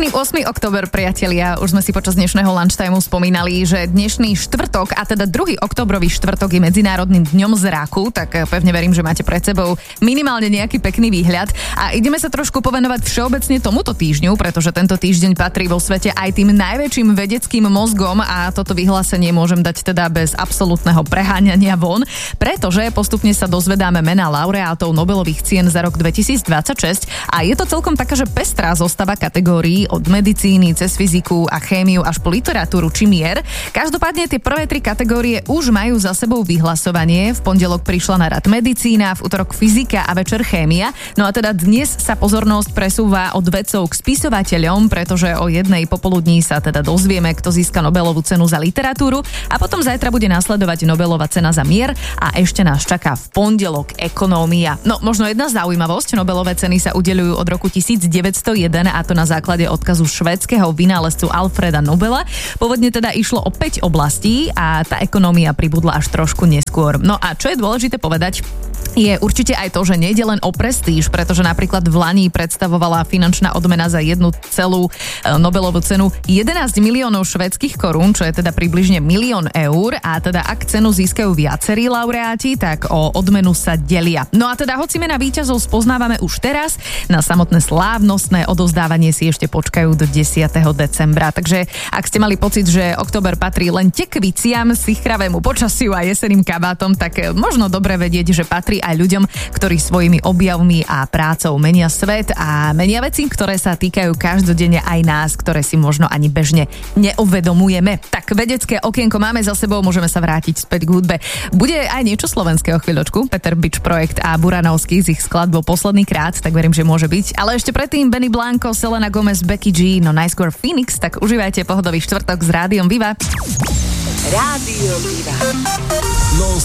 Pekný 8. október, priatelia. Už sme si počas dnešného lunchtimeu spomínali, že dnešný štvrtok, a teda 2. októbrový štvrtok je Medzinárodným dňom zraku, tak pevne verím, že máte pred sebou minimálne nejaký pekný výhľad. A ideme sa trošku povenovať všeobecne tomuto týždňu, pretože tento týždeň patrí vo svete aj tým najväčším vedeckým mozgom a toto vyhlásenie môžem dať teda bez absolútneho preháňania von, pretože postupne sa dozvedáme mená laureátov Nobelových cien za rok 2026 a je to celkom taká, že pestrá zostava kategórií od medicíny cez fyziku a chémiu až po literatúru či mier. Každopádne tie prvé 3 kategórie už majú za sebou vyhlasovanie. V pondelok prišla na rad medicína, v utorok fyzika a večer chémia. No a teda dnes sa pozornosť presúva od vedcov k spisovateľom, pretože o 1:00 popoludní sa teda dozvieme, kto získa Nobelovú cenu za literatúru a potom zajtra bude nasledovať Nobelová cena za mier a ešte nás čaká v pondelok ekonómia. No možno jedna zaujímavosť, Nobelové ceny sa udeľujú od roku 1901 a to na základe odkazu švédskeho vynálezcu Alfreda Nobela. Pôvodne teda išlo o 5 oblastí a tá ekonómia pribudla až trošku neskôr. No a čo je dôležité povedať, je určite aj to, že nejde len o prestíž, pretože napríklad v lani predstavovala finančná odmena za jednu celú Nobelovú cenu 11 miliónov švédskych korún, čo je teda približne 1 000 000 eur a teda ak cenu získajú viacerí laureáti, tak o odmenu sa delia. No a teda hoci mená víťazov spoznávame už teraz, na samotné slávnostné odovzdávanie si ešte počkajú do 10. decembra. Takže ak ste mali pocit, že október patrí len tekviciam, sichravému počasiu a jeseným kabátom, tak možno dobre vedieť, že patrí aj ľuďom, ktorí svojimi objavmi a prácou menia svet a menia veci, ktoré sa týkajú každodenne aj nás, ktoré si možno ani bežne neuvedomujeme. Tak vedecké okienko máme za sebou, môžeme sa vrátiť späť k hudbe. Bude aj niečo slovenského chvíľočku, Peter Bič projekt a Buranovský z ich skladbou Posledný krát, tak verím, že môže byť. Ale ešte predtým Benny Blanco, Selena Gomez, Becky G, no najskôr Phoenix, tak užívajte pohodový štvrtok s Rádiom Viva. Rádio Viva.